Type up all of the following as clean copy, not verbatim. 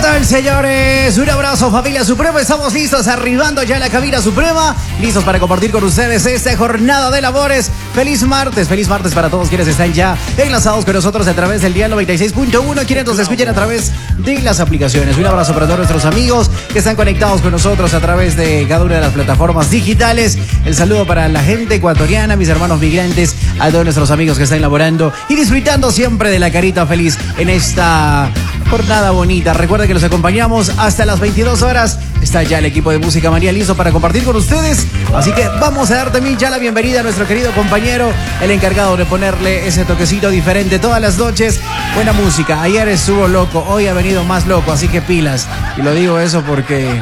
tal, señores? Un abrazo, familia Suprema. Estamos listos, arribando ya a la cabina suprema, listos para compartir con ustedes esta jornada de labores. Feliz martes para todos quienes están ya enlazados con nosotros a través del dial 96.1, quienes nos escuchan a través de las aplicaciones. Un abrazo para todos nuestros amigos que están conectados con nosotros a través de cada una de las plataformas digitales. El saludo para la gente ecuatoriana, mis hermanos migrantes, a todos nuestros amigos que están laborando y disfrutando siempre de la carita feliz en esta jornada bonita. Recuerden que los acompañamos hasta las 22 horas. Está ya el equipo de Música Manía listo para compartir con ustedes. Así que vamos a dar también ya la bienvenida a nuestro querido compañero, el encargado de ponerle ese toquecito diferente todas las noches. Buena música. Ayer estuvo loco, hoy ha venido más loco, así que pilas. Y lo digo eso porque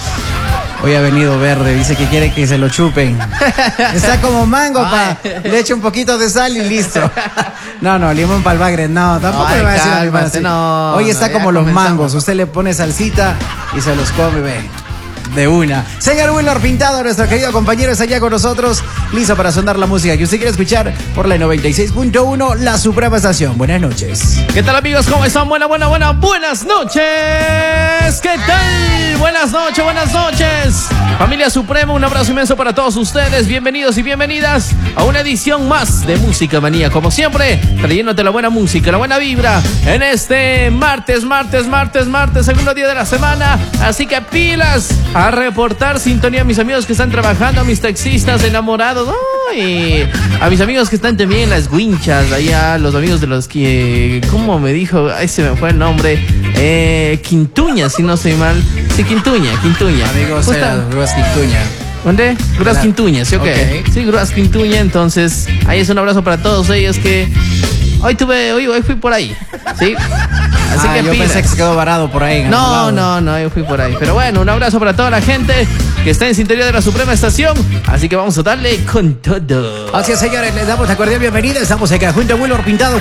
hoy ha venido verde, dice que quiere que se lo chupen. Está como mango, pa. Le echo un poquito de sal y listo. No, limón para el bagre, no, tampoco le va a decir limón así. No, hoy está como los mangos, usted le pone salsita y se los come, ve. De una. Señor Willor Pintado, nuestro querido compañero, está allá con nosotros, listo para sonar la música que usted quiere escuchar por la 96.1, la Suprema Estación. Buenas noches. ¿Qué tal, amigos? ¿Cómo están? Buenas noches. ¿Qué tal? Buenas noches. Familia Suprema, un abrazo inmenso para todos ustedes. Bienvenidos y bienvenidas a una edición más de Música Manía. Como siempre, trayéndote la buena música, la buena vibra en este martes, segundo día de la semana. Así que pilas a reportar sintonía a mis amigos que están trabajando, a mis taxistas enamorados, y a mis amigos que están también en las winchas, allá los amigos de los que, ¿cómo me dijo? Ahí se me fue el nombre. Quintuña, si no soy mal. Sí, Quintuña. Amigos, Grúas Quintuña. ¿Dónde? Grúas Quintuña, ¿sí o qué? Sí, Grúas Quintuña, entonces ahí es un abrazo para todos ellos que hoy fui por ahí, ¿sí? Así que yo pensé que se quedó varado por ahí. No, yo fui por ahí. Pero bueno, un abrazo para toda la gente que está en sintonía de la Suprema Estación. Así que vamos a darle con todo. Así es, señores, les damos la cordial bienvenida. Estamos acá junto a Willor Pintado.